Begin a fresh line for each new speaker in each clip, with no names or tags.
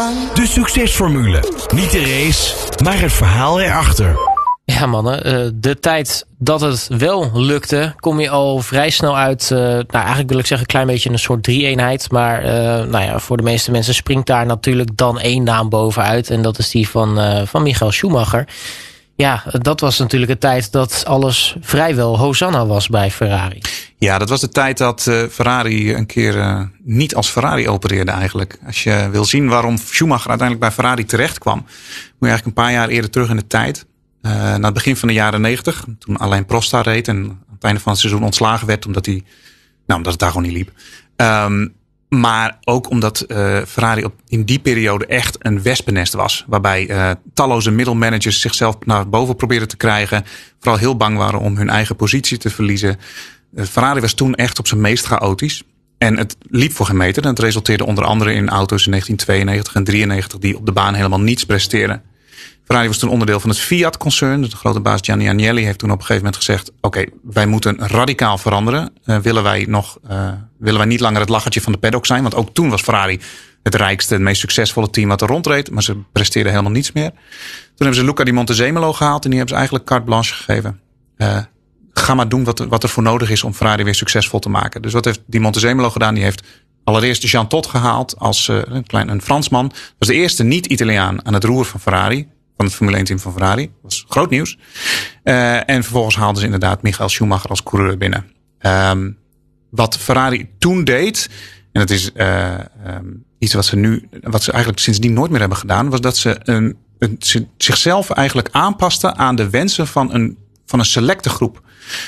De succesformule. Niet de race, maar het verhaal erachter.
Ja mannen, de tijd dat het wel lukte, kom je al vrij snel uit, eigenlijk wil ik zeggen een klein beetje een soort 3-eenheid. Maar voor de meeste mensen springt daar natuurlijk dan één naam bovenuit. En dat is die van Michael Schumacher. Ja, dat was natuurlijk een tijd dat alles vrijwel Hosanna was bij Ferrari.
Ja, dat was de tijd dat Ferrari een keer niet als Ferrari opereerde eigenlijk. Als je wil zien waarom Schumacher uiteindelijk bij Ferrari terecht kwam, moet je eigenlijk een paar jaar eerder terug in de tijd. Na het begin van de jaren 90, toen Alain Prost daar reed en aan het einde van het seizoen ontslagen werd omdat het daar gewoon niet liep. Maar ook omdat Ferrari in die periode echt een wespennest was. Waarbij talloze middelmanagers zichzelf naar boven probeerden te krijgen. Vooral heel bang waren om hun eigen positie te verliezen. Ferrari was toen echt op zijn meest chaotisch. En het liep voor geen meter. En het resulteerde onder andere in auto's in 1992 en 1993 die op de baan helemaal niets presteerden. Ferrari was toen onderdeel van het Fiat-concern. De grote baas Gianni Agnelli heeft toen op een gegeven moment gezegd: oké, wij moeten radicaal veranderen. Willen wij niet langer het lachertje van de paddock zijn? Want ook toen was Ferrari het rijkste, het meest succesvolle team wat er rondreed. Maar ze presteerden helemaal niets meer. Toen hebben ze Luca di Montezemolo gehaald en die hebben ze eigenlijk carte blanche gegeven. Ga maar doen wat er voor nodig is om Ferrari weer succesvol te maken. Dus wat heeft di Montezemolo gedaan? Die heeft allereerst Jean Todt gehaald als een Fransman. Dat was de eerste niet-Italiaan aan het roer van Ferrari. Van het Formule 1 team van Ferrari. Dat was groot nieuws. En vervolgens haalden ze inderdaad Michael Schumacher als coureur binnen. Wat Ferrari toen deed, en dat is iets wat ze eigenlijk sindsdien nooit meer hebben gedaan, was dat ze zichzelf eigenlijk aanpasten aan de wensen van een selecte groep.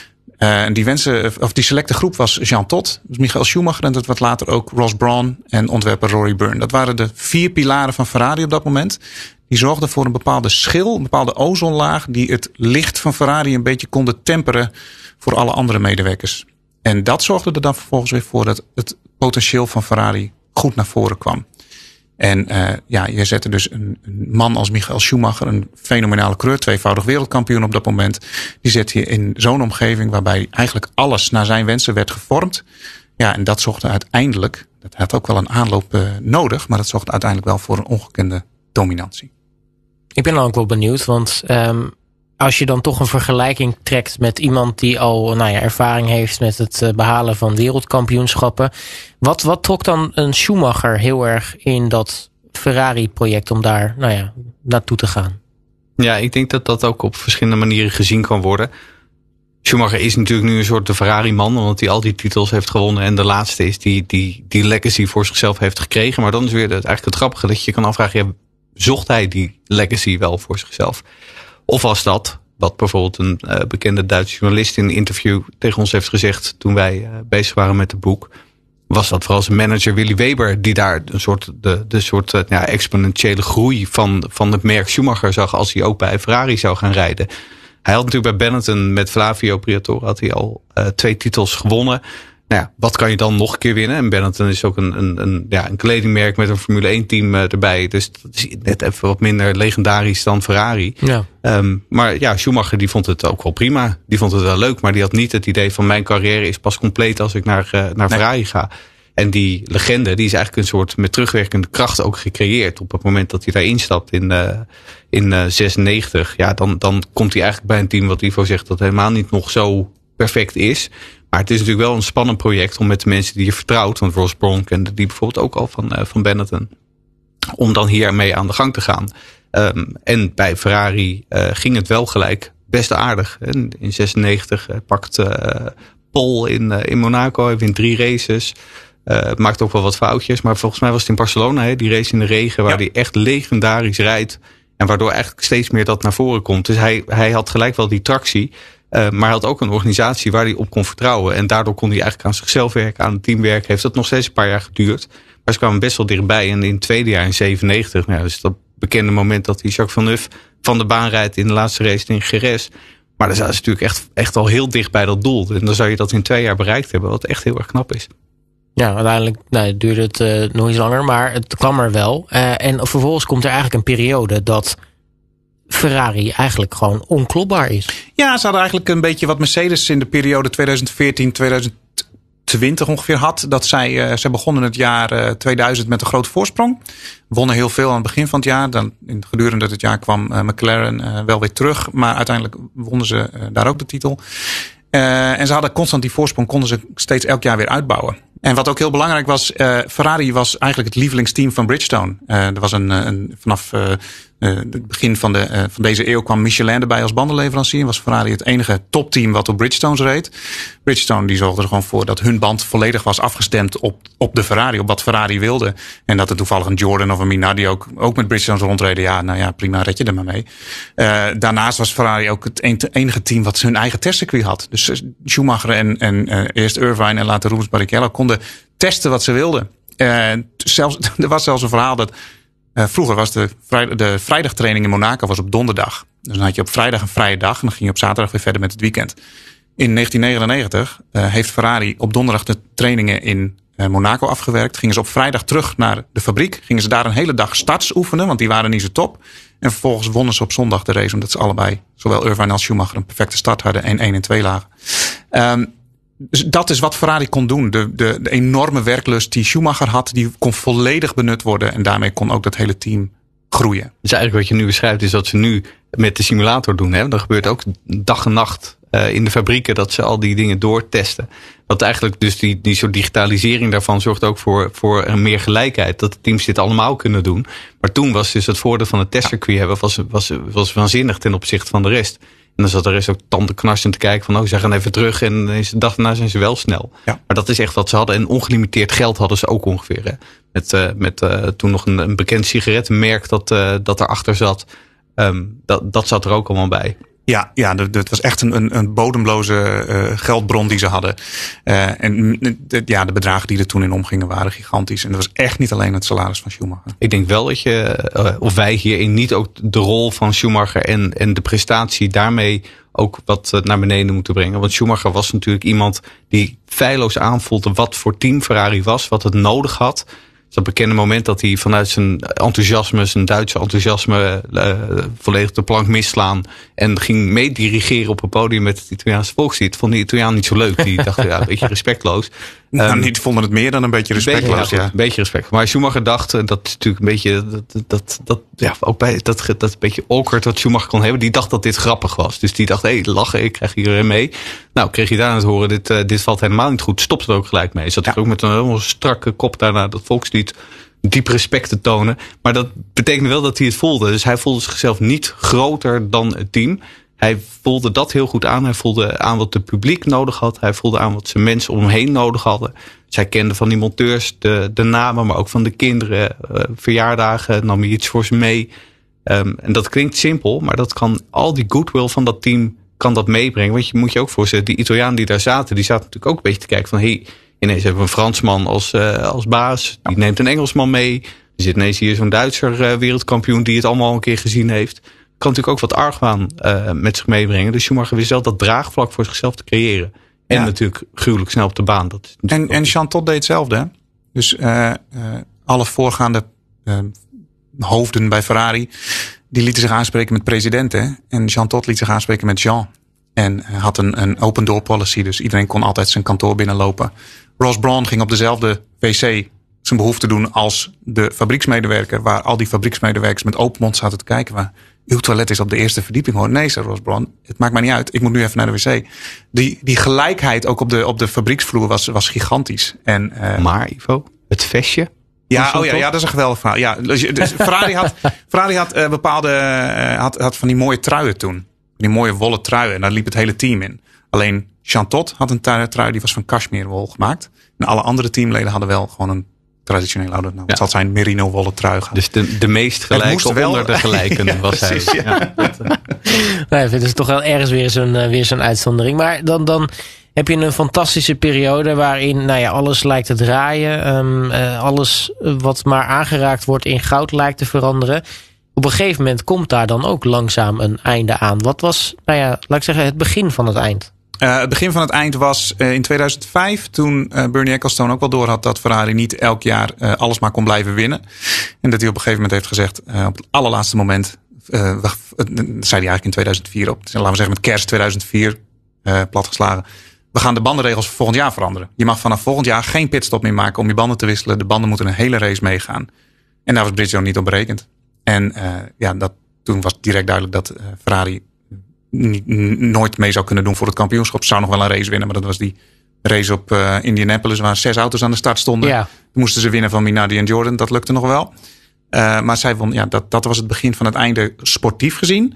En die selecte groep was Jean Todt, dus Michael Schumacher en dat wat later ook Ross Brawn en ontwerper Rory Byrne. Dat waren de 4 pilaren van Ferrari op dat moment. Die zorgden voor een bepaalde schil, een bepaalde ozonlaag die het licht van Ferrari een beetje konden temperen voor alle andere medewerkers. En dat zorgde er dan vervolgens weer voor dat het potentieel van Ferrari goed naar voren kwam. En je zette dus een man als Michael Schumacher, een fenomenale coureur, 2-voudig wereldkampioen op dat moment. Die zet je in zo'n omgeving waarbij eigenlijk alles naar zijn wensen werd gevormd. Ja, en dat zorgde uiteindelijk, dat had ook wel een aanloop nodig, maar dat zorgde uiteindelijk wel voor een ongekende dominantie.
Ik ben dan ook wel benieuwd, want als je dan toch een vergelijking trekt met iemand die al ervaring heeft met het behalen van wereldkampioenschappen. Wat trok dan een Schumacher heel erg in dat Ferrari-project om daar naartoe te gaan?
Ja, ik denk dat dat ook op verschillende manieren gezien kan worden. Schumacher is natuurlijk nu een soort de Ferrari-man, omdat hij al die titels heeft gewonnen. En de laatste is die legacy voor zichzelf heeft gekregen. Maar dan is weer eigenlijk het grappige dat je kan afvragen, zocht hij die legacy wel voor zichzelf? Of was dat, wat bijvoorbeeld een bekende Duitse journalist in een interview tegen ons heeft gezegd toen wij bezig waren met het boek, was dat vooral zijn manager Willy Weber die daar een soort exponentiële groei van het merk Schumacher zag als hij ook bij Ferrari zou gaan rijden. Hij had natuurlijk bij Benetton met Flavio Briatore had hij al 2 titels gewonnen. Nou ja, wat kan je dan nog een keer winnen? En Benetton is ook een kledingmerk met een Formule 1 team erbij. Dus dat is net even wat minder legendarisch dan Ferrari. Ja. Maar ja, Schumacher die vond het ook wel prima. Die vond het wel leuk, maar die had niet het idee van mijn carrière is pas compleet als ik naar Ferrari ga. En die legende die is eigenlijk een soort met terugwerkende kracht ook gecreëerd. Op het moment dat hij daar instapt in 96. Ja, dan komt hij eigenlijk bij een team wat Ivo zegt dat helemaal niet nog zo perfect is. Maar het is natuurlijk wel een spannend project om met de mensen die je vertrouwt, want Ross Brawn kende die bijvoorbeeld ook al van Benetton, om dan hiermee aan de gang te gaan. En bij Ferrari ging het wel gelijk best aardig. In 96 pakt Pol in Monaco, hij wint 3 races. Maakt ook wel wat foutjes, maar volgens mij was het in Barcelona, die race in de regen, waar hij echt legendarisch rijdt. En waardoor eigenlijk steeds meer dat naar voren komt. Dus hij had gelijk wel die tractie. Maar hij had ook een organisatie waar hij op kon vertrouwen. En daardoor kon hij eigenlijk aan zichzelf werken, aan het team werken. Heeft dat nog steeds een paar jaar geduurd. Maar ze kwamen best wel dichtbij. En in het tweede jaar, in 97, dus dat bekende moment dat hij Jacques Villeneuve van de baan rijdt in de laatste race in Jerez. Maar dan zaten ze natuurlijk echt al heel dicht bij dat doel. En dan zou je dat in 2 jaar bereikt hebben, wat echt heel erg knap is.
Ja, uiteindelijk duurde het nog iets langer, maar het kwam er wel. En vervolgens komt er eigenlijk een periode dat Ferrari eigenlijk gewoon onklopbaar is.
Ja, ze hadden eigenlijk een beetje wat Mercedes in de periode 2014-2020 20 ongeveer had. Dat zij begonnen het jaar 2000 met een grote voorsprong. Wonnen heel veel aan het begin van het jaar. Dan gedurende het jaar kwam McLaren wel weer terug. Maar uiteindelijk wonnen ze daar ook de titel. En ze hadden constant die voorsprong, konden ze steeds elk jaar weer uitbouwen. En wat ook heel belangrijk was, Ferrari was eigenlijk het lievelingsteam van Bridgestone. Er was vanaf het begin van deze eeuw kwam Michelin erbij als bandenleverancier. Was Ferrari het enige topteam wat op Bridgestones reed. Bridgestone die zorgde er gewoon voor dat hun band volledig was afgestemd op de Ferrari, op wat Ferrari wilde. En dat er toevallig een Jordan of een Minardi ook met Bridgestones rondreden. Ja, nou ja, prima, red je er maar mee. Daarnaast was Ferrari ook het enige team wat hun eigen testcircuit had. Dus Schumacher en eerst Irvine en later Rubens Barrichello konden testen wat ze wilden. Er was zelfs een verhaal dat vroeger was de vrijdagtraining in Monaco was op donderdag. Dus dan had je op vrijdag een vrije dag en dan ging je op zaterdag weer verder met het weekend. In 1999 heeft Ferrari op donderdag de trainingen in Monaco afgewerkt. Gingen ze op vrijdag terug naar de fabriek. Gingen ze daar een hele dag starts oefenen, want die waren niet zo top. En vervolgens wonnen ze op zondag de race, omdat ze allebei, zowel Irvine als Schumacher, een perfecte start hadden en 1 en 2 lagen. Dus dat is wat Ferrari kon doen. De enorme werklust die Schumacher had, die kon volledig benut worden. En daarmee kon ook dat hele team groeien. Dus
eigenlijk wat je nu beschrijft is wat ze nu met de simulator doen. Hè? Dat gebeurt ook dag en nacht in de fabrieken dat ze al die dingen doortesten. Wat eigenlijk dus die soort digitalisering daarvan zorgt ook voor meer gelijkheid. Dat de teams dit allemaal kunnen doen. Maar toen was dus het voordeel van het testcircuit hebben was waanzinnig ten opzichte van de rest. En dan zat de rest ook tandenknarsend te kijken van, ze gaan even terug en de dag daarna zijn ze wel snel. Ja. Maar dat is echt wat ze hadden. En ongelimiteerd geld hadden ze ook ongeveer. Hè. Met toen nog een bekend sigarettenmerk dat erachter zat. Dat zat er ook allemaal bij.
Ja, het was echt een bodemloze geldbron die ze hadden. De bedragen die er toen in omgingen waren gigantisch. En dat was echt niet alleen het salaris van Schumacher.
Ik denk wel dat of wij hierin niet ook de rol van Schumacher en de prestatie daarmee ook wat naar beneden moeten brengen. Want Schumacher was natuurlijk iemand die feilloos aanvoelde wat voor team Ferrari was, wat het nodig had. Dat bekende moment dat hij vanuit zijn Duitse enthousiasme, volledig de plank misslaan. En ging meedirigeren op een podium met het Italiaanse volkslied. Vond die Italiaan niet zo leuk. Die dacht, een beetje respectloos.
Niet vonden het meer dan een beetje respectloos.
Een beetje respect. Maar Schumacher dacht, dat is natuurlijk een beetje, ook bij dat beetje awkward wat Schumacher kon hebben. Die dacht dat dit grappig was. Dus die dacht, lachen, ik krijg hier mee. Nou, kreeg je daarna te horen, dit valt helemaal niet goed. Stopte er ook gelijk mee. Zat er ook met een helemaal strakke kop daarna dat volkslied diep respect te tonen. Maar dat betekende wel dat hij het voelde. Dus hij voelde zichzelf niet groter dan het team. Hij voelde dat heel goed aan. Hij voelde aan wat het publiek nodig had. Hij voelde aan wat zijn mensen om hem heen nodig hadden. Zij kende van die monteurs de namen, maar ook van de kinderen. Verjaardagen, nam je iets voor ze mee. En dat klinkt simpel, maar dat kan al die goodwill van dat team kan dat meebrengen. Want je moet je ook voorstellen, die Italianen die daar zaten, die zaten natuurlijk ook een beetje te kijken van, ineens hebben we een Fransman als baas. Die neemt een Engelsman mee. Er zit ineens hier zo'n Duitser wereldkampioen die het allemaal een keer gezien heeft. Kan natuurlijk ook wat argwaan met zich meebrengen. Dus Schumacher wist wel dat draagvlak voor zichzelf te creëren. En natuurlijk gruwelijk snel op de baan.
En Jean Todt deed hetzelfde. Hè? Dus alle voorgaande hoofden bij Ferrari, die lieten zich aanspreken met presidenten. En Jean Todt liet zich aanspreken met Jean. En had een open door policy. Dus iedereen kon altijd zijn kantoor binnenlopen. Ross Brawn ging op dezelfde wc zijn behoefte doen als de fabrieksmedewerker. Waar al die fabrieksmedewerkers met open mond zaten te kijken. Waar uw toilet is op de eerste verdieping. Hoor. Nee, zei Ross Brawn. Het maakt mij niet uit. Ik moet nu even naar de wc. Die gelijkheid ook op de fabrieksvloer was gigantisch.
Maar Ivo, het vestje.
Ja, dat is een geweldig verhaal. Ja, dus Ferrari had van die mooie truien toen. Die mooie wollen truien. En daar liep het hele team in. Alleen Jean Todt had een trui die was van cashmerewol gemaakt. En alle andere teamleden hadden wel gewoon een traditionele oude. Het zal zijn merino wollen trui gaan.
Dus de meest gelijke onder de gelijken was hij.
Precies, ja.
Nou, het is toch wel ergens weer zo'n uitzondering. Maar dan heb je een fantastische periode waarin alles lijkt te draaien. Alles wat maar aangeraakt wordt in goud lijkt te veranderen. Op een gegeven moment komt daar dan ook langzaam een einde aan. Wat was, laat ik zeggen, het begin van het eind?
Het begin van het eind was in 2005. Toen Bernie Ecclestone ook wel door had dat Ferrari niet elk jaar alles maar kon blijven winnen. En dat hij op een gegeven moment heeft gezegd, op het allerlaatste moment, zei hij eigenlijk in 2004 laten we zeggen met kerst 2004 platgeslagen. we gaan de bandenregels voor volgend jaar veranderen. Je mag vanaf volgend jaar geen pitstop meer maken om je banden te wisselen. De banden moeten een hele race meegaan. En daar was Bridgestone niet op berekend. En toen was direct duidelijk dat Ferrari nooit mee zou kunnen doen voor het kampioenschap. Ze zou nog wel een race winnen, maar dat was die race op Indianapolis waar 6 auto's aan de start stonden. Ja. Toen moesten ze winnen van Minardi en Jordan. Dat lukte nog wel. Maar zij vond, dat was het begin van het einde sportief gezien.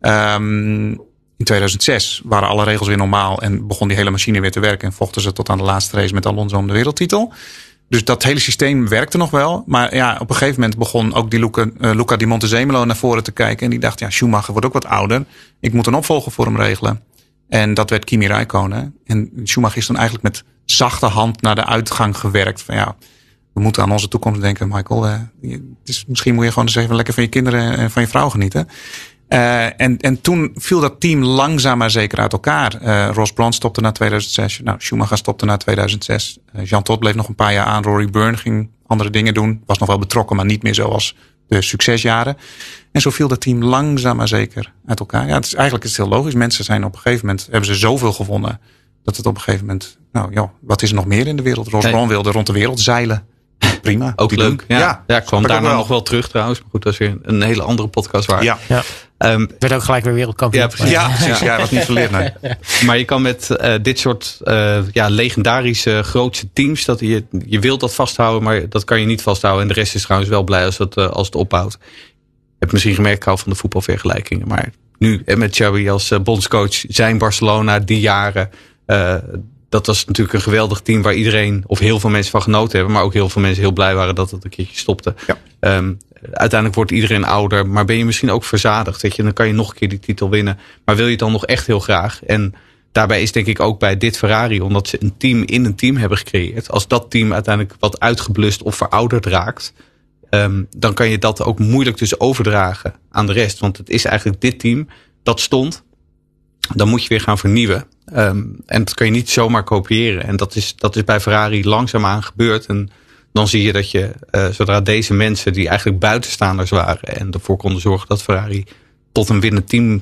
In 2006 waren alle regels weer normaal en begon die hele machine weer te werken. En vochten ze tot aan de laatste race met Alonso om de wereldtitel. Dus dat hele systeem werkte nog wel. Maar op een gegeven moment begon ook die Luca Di Montezemolo naar voren te kijken. En die dacht, Schumacher wordt ook wat ouder. Ik moet een opvolger voor hem regelen. En dat werd Kimi Räikkönen. En Schumacher is toen eigenlijk met zachte hand naar de uitgang gewerkt. Van we moeten aan onze toekomst denken, Michael. Misschien moet je gewoon eens even lekker van je kinderen en van je vrouw genieten. En toen viel dat team langzaam maar zeker uit elkaar. Ross Brawn stopte na 2006. Schumacher stopte na 2006. Jean Todt bleef nog een paar jaar aan. Rory Byrne ging andere dingen doen. Was nog wel betrokken, maar niet meer zoals de succesjaren. En zo viel dat team langzaam maar zeker uit elkaar. Ja, eigenlijk is het heel logisch. Mensen zijn op een gegeven moment, hebben ze zoveel gewonnen, dat het op een gegeven moment, wat is er nog meer in de wereld? Ross Brawn wilde rond de wereld zeilen. Prima.
Ook leuk. Ja, ik kwam daarna nog wel terug trouwens. Maar goed, dat is weer een hele andere podcast waar.
Ja. Werd ook gelijk weer wereldkampioen.
Ja, precies.
Ja, precies. Ja, dat niet verleerd. Nee.
Maar je kan met dit soort legendarische grootste teams, dat je wilt dat vasthouden, maar dat kan je niet vasthouden. En de rest is trouwens wel blij als het ophoudt. Je hebt misschien gemerkt, ik hou van de voetbalvergelijkingen. Maar nu met Xavi als bondscoach, zijn Barcelona die jaren. Dat was natuurlijk een geweldig team waar iedereen of heel veel mensen van genoten hebben. Maar ook heel veel mensen heel blij waren dat het een keertje stopte. Ja. Uiteindelijk wordt iedereen ouder. Maar ben je misschien ook verzadigd. Dan kan je nog een keer die titel winnen. Maar wil je het dan nog echt heel graag? En daarbij is denk ik ook bij dit Ferrari. Omdat ze een team in een team hebben gecreëerd. Als dat team uiteindelijk wat uitgeblust of verouderd raakt. Dan kan je dat ook moeilijk dus overdragen aan de rest. Want het is eigenlijk dit team dat stond. Dan moet je weer gaan vernieuwen. En dat kan je niet zomaar kopiëren. En dat is bij Ferrari langzaamaan gebeurd. En dan zie je dat je, zodra deze mensen die eigenlijk buitenstaanders waren en ervoor konden zorgen dat Ferrari tot een winnend team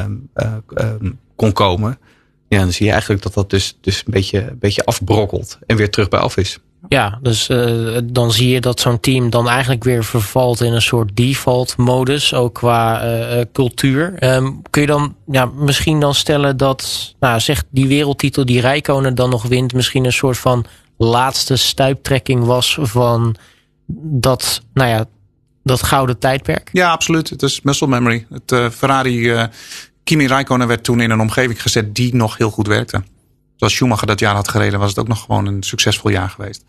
kon komen. Ja, dan zie je eigenlijk dat dus een beetje afbrokkelt en weer terug bij af is.
Ja, dus dan zie je dat zo'n team dan eigenlijk weer vervalt in een soort default modus, ook qua cultuur. Kun je dan misschien dan stellen dat, zeg die wereldtitel die Räikkönen dan nog wint, misschien een soort van laatste stuiptrekking was van dat gouden tijdperk? Ja,
absoluut. Het is muscle memory. Het Ferrari, Kimi Räikkönen werd toen in een omgeving gezet die nog heel goed werkte. Zoals Schumacher dat jaar had gereden, was het ook nog gewoon een succesvol jaar geweest.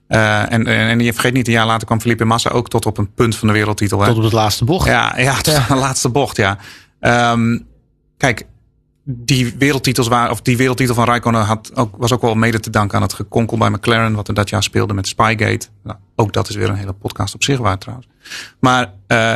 En je vergeet niet, een jaar later kwam Felipe Massa ook tot op een punt van de wereldtitel.
Tot op de laatste bocht.
Ja, tot de laatste bocht, ja. Kijk, die wereldtitel van Räikkönen was ook wel mede te danken aan het gekonkel bij McLaren, wat er dat jaar speelde met Spygate. Nou, ook dat is weer een hele podcast op zich waard trouwens. Maar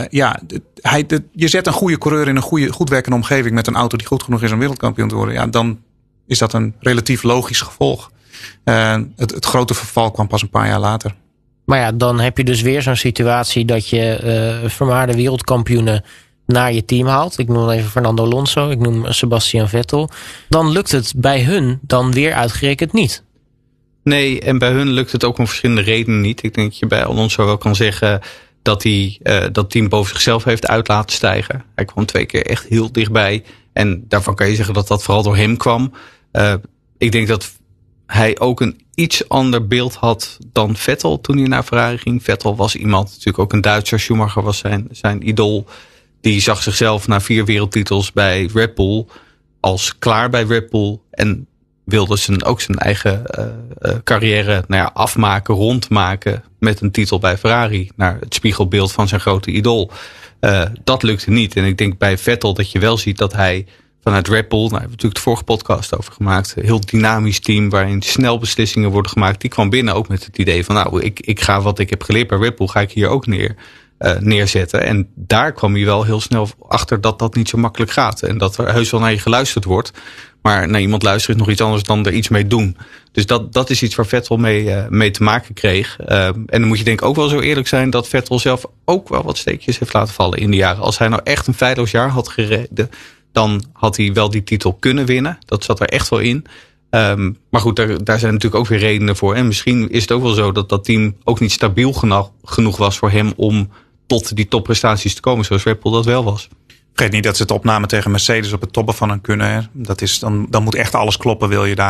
je zet een goede coureur in een goed werkende omgeving met een auto die goed genoeg is om wereldkampioen te worden. Ja, dan is dat een relatief logisch gevolg. Het grote verval kwam pas een paar jaar later.
Maar dan heb je dus weer zo'n situatie dat je vermaarde wereldkampioenen naar je team haalt. Ik noem even Fernando Alonso, ik noem Sebastian Vettel. Dan lukt het bij hun dan weer uitgerekend niet.
Nee, en bij hun lukt het ook om verschillende redenen niet. Ik denk dat je bij Alonso wel kan zeggen dat hij dat team boven zichzelf heeft uit laten stijgen. Hij kwam 2 keer echt heel dichtbij. En daarvan kan je zeggen dat dat vooral door hem kwam. Ik denk dat hij ook een iets ander beeld had dan Vettel toen hij naar Ferrari ging. Vettel was iemand, natuurlijk ook een Duitser. Schumacher was zijn idool. Die zag zichzelf na 4 wereldtitels bij Red Bull als klaar bij Red Bull. En wilde ook zijn eigen carrière afmaken, rondmaken met een titel bij Ferrari. Naar het spiegelbeeld van zijn grote idool. Dat lukte niet. En ik denk bij Vettel dat je wel ziet dat hij vanuit Red Bull, daar hebben we natuurlijk de vorige podcast over gemaakt. Een heel dynamisch team waarin snel beslissingen worden gemaakt. Die kwam binnen ook met het idee van ik ga wat ik heb geleerd bij Red Bull, ga ik hier ook neerzetten. En daar kwam je wel heel snel achter dat dat niet zo makkelijk gaat. En dat er heus wel naar je geluisterd wordt. Maar naar iemand luisteren is nog iets anders dan er iets mee doen. Dus dat is iets waar Vettel mee te maken kreeg. En dan moet je denk ik ook wel zo eerlijk zijn dat Vettel zelf ook wel wat steekjes heeft laten vallen in de jaren. Als hij nou echt een feilloos jaar had gereden, dan had hij wel die titel kunnen winnen. Dat zat er echt wel in. Maar goed, daar zijn natuurlijk ook weer redenen voor. En misschien is het ook wel zo dat team ook niet stabiel genoeg was voor hem om tot die topprestaties te komen, zoals Red Bull dat wel was.
Vergeet niet dat ze het opnamen tegen Mercedes op het toppen van hun kunnen. Dan moet echt alles kloppen, wil je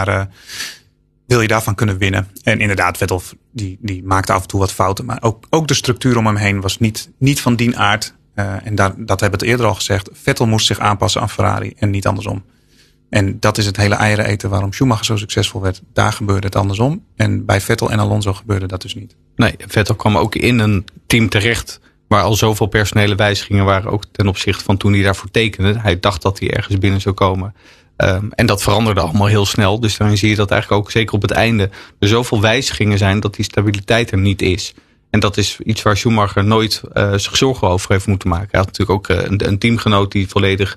daarvan kunnen winnen. En inderdaad, Vettel die maakte af en toe wat fouten. Maar ook de structuur om hem heen was niet van dien aard. En dat hebben we het eerder al gezegd. Vettel moest zich aanpassen aan Ferrari en niet andersom. En dat is het hele eieren eten waarom Schumacher zo succesvol werd. Daar gebeurde het andersom. En bij Vettel en Alonso gebeurde dat dus niet. Nee,
Vettel kwam ook in een team terecht waar al zoveel personele wijzigingen waren. Ook ten opzichte van toen hij daarvoor tekende. Hij dacht dat hij ergens binnen zou komen. En dat veranderde allemaal heel snel. Dus dan zie je dat eigenlijk ook zeker op het einde er zoveel wijzigingen zijn dat die stabiliteit er niet is. En dat is iets waar Schumacher nooit zich zorgen over heeft moeten maken. Hij had natuurlijk ook een teamgenoot die volledig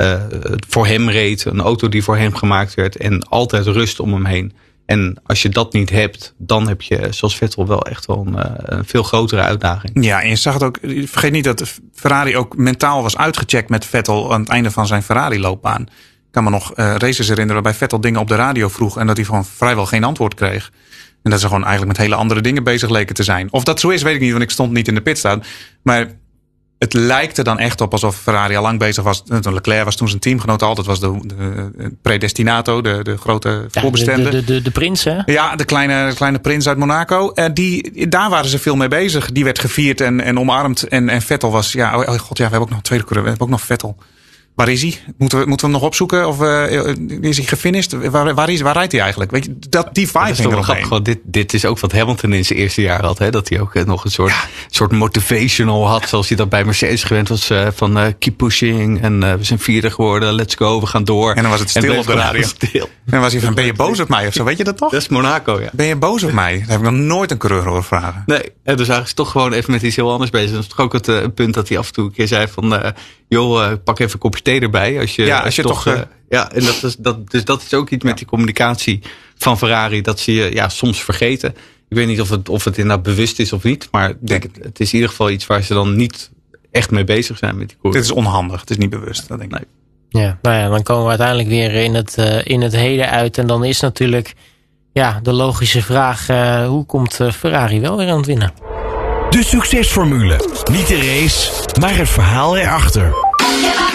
voor hem reed. Een auto die voor hem gemaakt werd. En altijd rust om hem heen. En als je dat niet hebt, dan heb je zoals Vettel wel echt wel een veel grotere uitdaging. Ja, en je zag het ook. Vergeet niet dat Ferrari ook mentaal was uitgecheckt met Vettel aan het einde van zijn Ferrari-loopbaan. Ik kan me nog races herinneren waarbij Vettel dingen op de radio vroeg en dat hij gewoon vrijwel geen antwoord kreeg. En dat ze gewoon eigenlijk met hele andere dingen bezig leken te zijn. Of dat zo is, weet ik niet, want ik stond niet in de pitstraat. Maar het lijkt er dan echt op alsof Ferrari al lang bezig was. Leclerc was toen zijn teamgenoot altijd, was de predestinato, de grote voorbestemde.
De prins, hè?
Ja, de kleine prins uit Monaco. Daar waren ze veel mee bezig. Die werd gevierd en omarmd. En Vettel was, we hebben ook nog een tweede coureur. We hebben ook nog Vettel. Waar is hij? Moeten we hem nog opzoeken? Of is hij gefinished? Waar rijdt hij eigenlijk? Weet je, die vibe
is toch wel grappig. Dit is ook wat Hamilton in zijn eerste jaar had. Hè? Dat hij ook nog een soort motivational had. Zoals hij dat bij Mercedes gewend was. Van keep pushing. En we zijn vierde geworden. Let's go. We gaan door.
En dan was het stil op de radio. En dan was hij van, ben je boos op mij? Of zo, weet je dat toch?
Dat is Monaco, ja.
Ben je boos op mij? Dat heb ik nog nooit een coureur horen vragen.
Nee. En dus eigenlijk is toch gewoon even met iets heel anders bezig. Dat is toch ook het punt dat hij af en toe een keer zei van, pak even een kopje thee erbij. Als je toch. En dat is ook iets met die communicatie van Ferrari. Dat ze je soms vergeten. Ik weet niet of het inderdaad bewust is of niet. Maar het is in ieder geval iets waar ze dan niet echt mee bezig zijn met die koers.
Dit is onhandig. Het is niet bewust. Dat denk ik.
Nee. Ja, dan komen we uiteindelijk weer in het heden uit. En dan is natuurlijk de logische vraag. Hoe komt Ferrari wel weer aan het winnen?
De succesformule. Niet de race, maar het verhaal erachter.